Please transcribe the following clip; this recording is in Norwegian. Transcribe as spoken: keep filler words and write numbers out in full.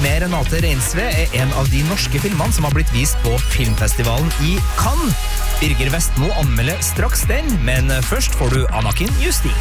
med Renate Reinsve er en av de norske filmene som har blitt vist på filmfestivalen i Cannes. Birger Vestmo anmelder straks den, men først får du Anakin Justi.